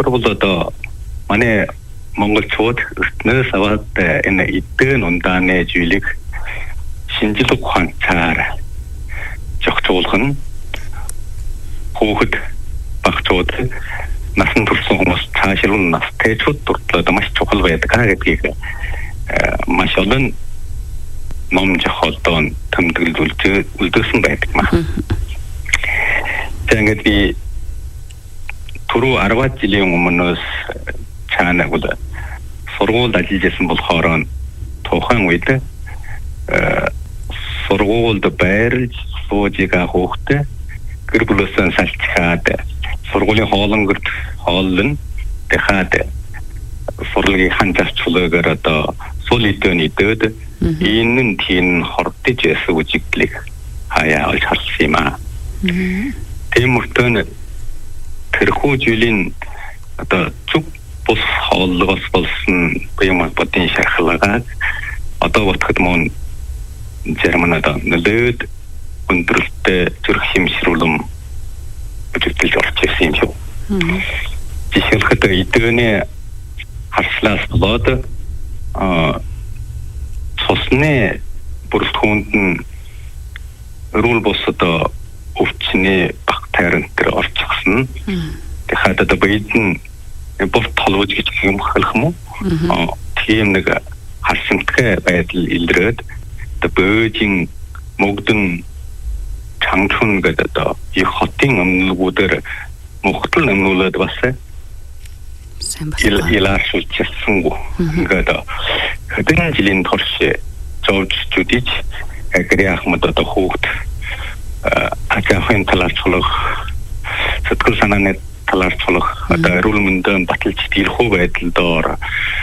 бол одоо манай монголчууд өртнөөс аваад энэ эдгэн ундааны зүйлийг шинжлэх ухаанаар зохицуулах нь хүүхэд багцууд насан турш хүмүүс цаашрын настэйчүүд дурдлаад маш чухал байдаг гэдгийг маш олон ном жохолдон тэмдэглүүлж үлдээсэн байдаг маа. Тэгээд би түрүү 10 жилийн өмнөөс чанаг бол сургуульд ажиллаж байсан болохоор тухайн үед сургуульд байрлаж суужиг авахтай гэр бүлээсээ салцхаад сургуулийн хоолн дахиад сурлагын ханцаарчлаагаар одоо сул идэвний дэд энэ тийм хордож ясаг үжиглэг хаяа олж харсан юм аа. Тиймэрхүү тэрхүү жилийн одоо зүг бус хооллогоос болсон юм бодын шахалгаад одоо бодоход мөн Германад нэлээд өндөрлөлттэй зүрх хэмшрүүлэн бүжиглэж орж ирсэн юм шүү. Жишээлбэл идэвний харслаас болоод цусны бүрэлдэхүүнд нь рүүл босод өвчний бактери энэ орчихсон. Тэгэхээр одоо бидэн бот толгойж гэж юм хэлэх юм уу? Тийм нэг харсантай байдал илрээд одоо Бээжин мөгдөн Чангчун гэдэг одоо их хотын өмнөгүүдээр мохтол өмнүүлээд бас илааршуулчихсан гоо. Ингээд хэдэн жилийн турш зовж зүдиж гэрээ ахмад одоо хүүхд ажаахын талаарчлах сэтгэл санааны талаарчлах одоо эрүүл мэндийн баталж дийлхүү байдлаар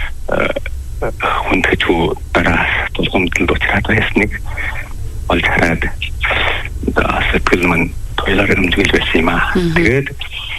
хүндэчүү дараа тулгамдалд уучраад байсныг олж хараад сэтгэл мань тойлоор хэмжиж байсан юм аа. Тэгээд